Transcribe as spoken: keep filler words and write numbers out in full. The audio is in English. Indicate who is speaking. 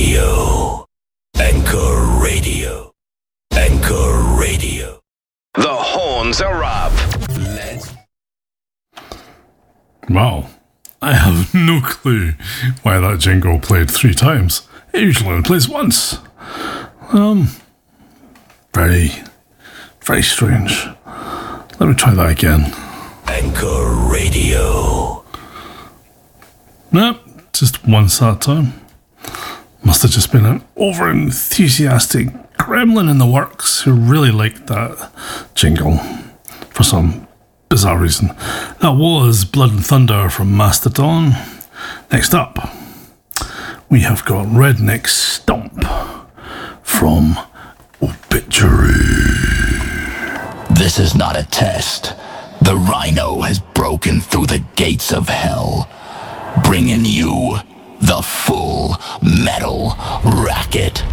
Speaker 1: Radio. Anchor Radio. Anchor Radio.
Speaker 2: The horns are up.
Speaker 1: Let's...
Speaker 3: Wow. I have no clue why that jingle played three times. It usually only plays once. Um, very, very strange. Let me try that again.
Speaker 1: Anchor Radio.
Speaker 3: Nope, just once that time. Must have just been an over-enthusiastic gremlin in the works who really liked that jingle for some bizarre reason. That was Blood and Thunder from Mastodon. Next up, we have got Redneck Stomp from Obituary.
Speaker 4: This is not a test. The Rhino has broken through the gates of hell, bringing you the Full Metal Racket.